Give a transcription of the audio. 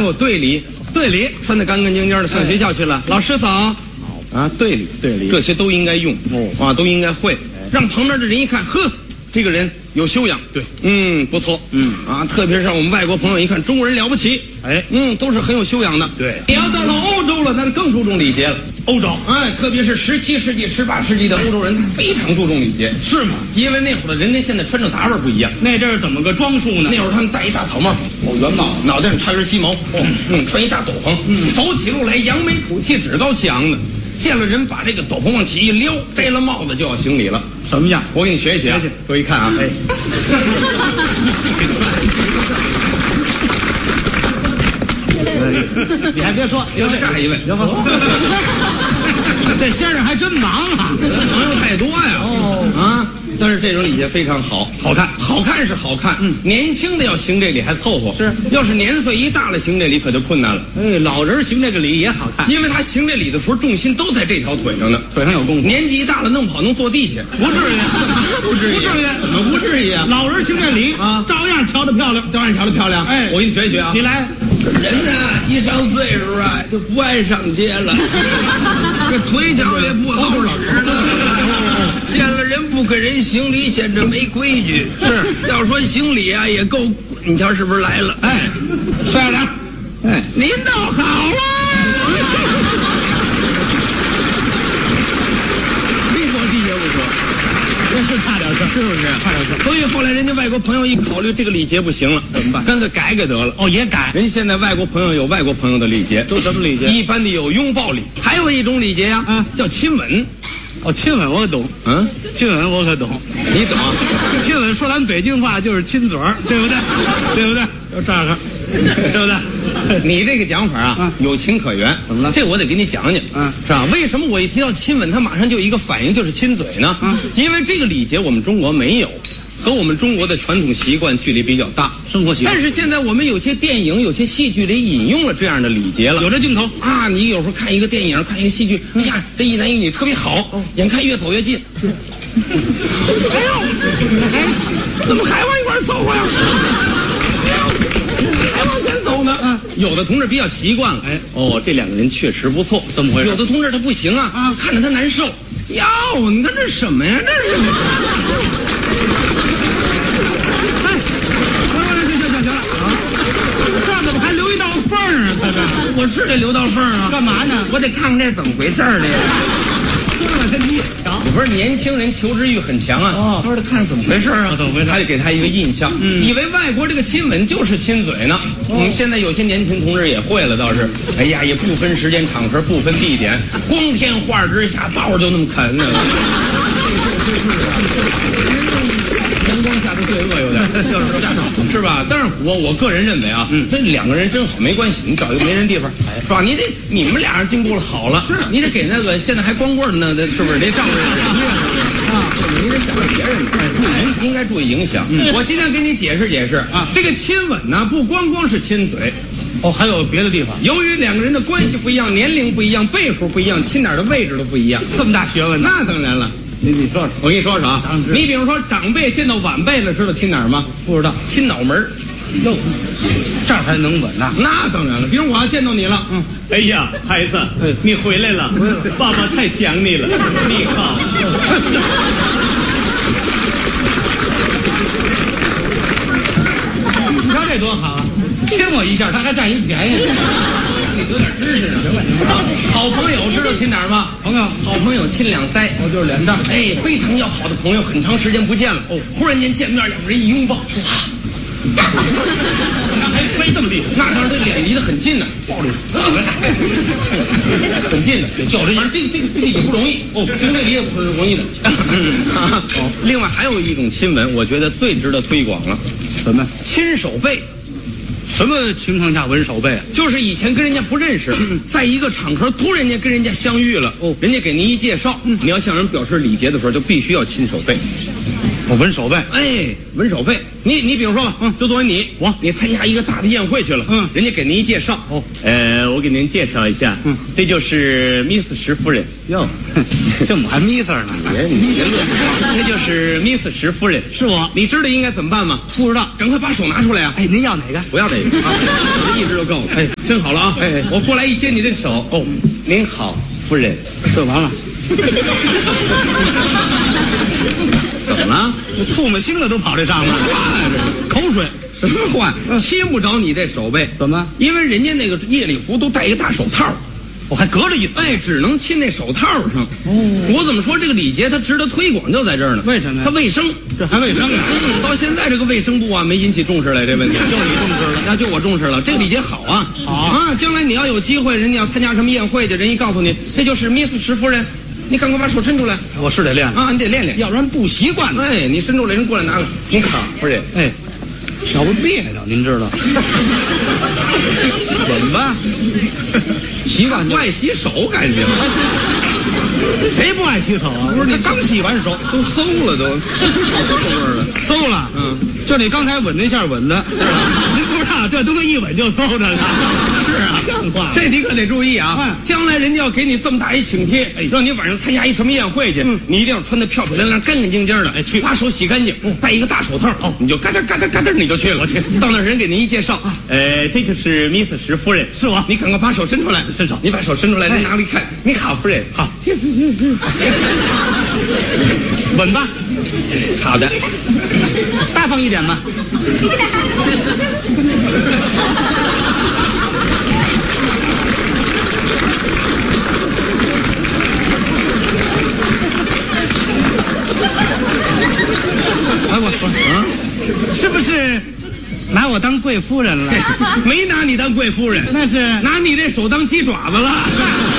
有队礼， 队礼穿得干干净净的上学校去了。老师早啊，队礼，这些都应该用啊，都应该会，让旁边的人一看，呵，这个人有修养， 对， 不错，特别是让我们外国朋友一看，中国人了不起，都是很有修养的。 对， 你要到了欧洲了，那是更注重礼节了。 欧洲， 特别是17世纪、18世纪的欧洲人非常注重礼节， 是吗？ 因为那会儿的人跟现在穿着打扮不一样。 那阵儿怎么个装束呢？ 那会儿他们戴一大草帽，圆帽，脑袋上插根鸡毛，穿一大斗篷，走起路来扬眉吐气，趾高气昂的。见了人把这个斗篷往起一撩，摘了帽子就要行礼了。 什么样？ 我给你学一学，各位看啊， 你还别说， 又下一位， 这先生还真忙啊， 朋友太多呀。但是这种礼节非常好，好看是好看，年轻的要行这礼还凑合， 是， 要是年岁一大了行这礼可就困难了。 老人行这个礼也好看， 因为他行这礼的时候重心都在这条腿上呢， 腿上有功夫。 年纪一大了弄不好能坐地下， 不至于， 不至于，怎么不至于啊？ 老人行这礼啊，照样调得漂亮， 我给你学一学啊， 你来。 人呢，一上岁数啊，就不爱上街了，这腿脚也不好使了。见了人不给人行礼，显着没规矩。是，要说行礼啊，也够。你瞧是不是来了？ 帅了， 您倒好了。没说地下不说， 这是差点事，是不是？差点事。 所以后来人家外国朋友一考虑这个礼节不行了，怎么办？干脆改得了。 也改。 人现在外国朋友有外国朋友的礼节， 都什么礼节？ 一般的有拥抱礼，还有一种礼节呀，叫亲吻。 亲吻我懂，亲吻我可懂， 你懂？ 亲吻说咱北京话就是亲嘴儿，对不对？对不对？就这个，对不对？ 你这个讲法啊，有情可原。 怎么了？ 这我得给你讲讲，是吧？为什么我一提到亲吻，他马上就有一个反应，就是亲嘴呢？因为这个礼节我们中国没有。和我们中国的传统习惯距离比较大， 生活习惯。 但是现在我们有些电影、有些戏剧里引用了这样的礼节了， 有这镜头啊！你有时候看一个电影、看一个戏剧，哎呀，这一男一女特别好，眼看越走越近。哎呦，怎么还往一块凑合呀？还往前走呢？有的同志比较习惯了，这两个人确实不错， 怎么回事？ 有的同志他不行啊，看着他难受。哟，你看这什么呀？这是。 这怎么还留一道缝啊？ 我是得留道缝啊！ 干嘛呢？ 我得看看这怎么回事儿呢。不是年轻人求知欲很强啊，他说得看看怎么回事啊，还得给他一个印象，以为外国这个亲吻就是亲嘴呢。现在有些年轻同志也会了，倒是，哎呀，也不分时间场合，不分地点，光天化日之下，抱就那么啃呢。阳光下的罪恶有点，是吧？但是我个人认为啊，这两个人真好，没关系，你找一个没人地方，是吧？你们俩人进步了好了，你得给那个现在还光棍呢，是不是？得照顾人啊，你得想着别人，应该注意影响。我尽量给你解释解释啊，这个亲吻呢，不光是亲嘴。 还有别的地方。 由于两个人的关系不一样，年龄不一样，辈数不一样，亲哪儿的位置都不一样， 这么大学问呢？ 那当然了。 你说说， 我跟你说说啊，你比如说长辈见到晚辈了，知道亲哪儿吗？ 不知道， 亲脑门儿。 哟，这儿还能吻呐？ 那当然了。比如我要见到你了， 哎呀，孩子，你回来了，爸爸太想你了，你好。你瞧这多好啊！亲我一下，他还占一便宜。 你有点知识呢。好朋友知道亲哪儿吗？好朋友亲两腮， 就是脸蛋。 非常要好的朋友，很长时间不见了，忽然间见面，两个人一拥抱， 还飞这么厉害？ 那当然，这脸离得很近呢，抱着，很近的，较着眼，这个也不容易行这礼也不是容易的。另外还有一种亲吻，我觉得最值得推广了， 什么？ 亲手背。 什么情况下吻手背啊？ 就是以前跟人家不认识，在一个场合突然间跟人家相遇了，人家给您一介绍，你要向人表示礼节的时候，就必须要亲手背。 我闻手背。 哎，闻手背。你比如说吧，就作为你参加一个大的宴会去了，人家给您一介绍，我给您介绍一下，这就是Miss石夫人。 哟，这么还咪字呢？ 这就是Miss石夫人， 是我。 你知道应该怎么办吗？ 不知道， 赶快把手拿出来啊！ 哎，您要哪个？ 不要这个，我这一直就够了。哎，真好了啊！哎，我过来一接你这个手，哦，您好，夫人。 这完了。 怎么了？ 吐沫星子都跑这上面了，口水什么话？亲不着你这手背， 怎么？ 因为人家那个夜礼服都戴一个大手套， 我还隔着一层， 哎，只能亲那手套上。我怎么说这个礼节它值得推广就在这儿呢？ 为什么呀？ 它卫生， 这还卫生呢。 到现在这个卫生部啊没引起重视来这问题， 就你重视了， 那就我重视了。这个礼节好啊，好啊！将来你要有机会，人家要参加什么宴会去，人一告诉你这就是 Miss 石夫人。你赶快把手伸出来， 我是得练啊！你得练练， 要不然不习惯。 哎，你伸出来，人过来拿了。您好，夫人。 哎，要不别扭，您知道？怎么办？习惯不爱洗手，感觉。 谁不爱洗手啊？不是你刚洗完手都馊了都， 馊了。就你刚才吻那下吻的，您不知道这东西一吻就馊着了。 是啊，这你可得注意啊！将来人家要给你这么大一请帖，让你晚上参加一什么宴会去，你一定要穿得漂漂亮亮、干干净净的，去把手洗干净，戴一个大手套，你就嘎噔嘎噔嘎噔你就去了。到那人给您一介绍，这就是 Miss 石夫人， 是我。 你赶快把手伸出来， 伸手， 你把手伸出来，人拿了一看，你好，夫人，好， 吻吧。 好的， 大方一点吧。哎我是不是拿我当贵夫人了？ 没拿你当贵夫人， 那是拿你这手当鸡爪子了。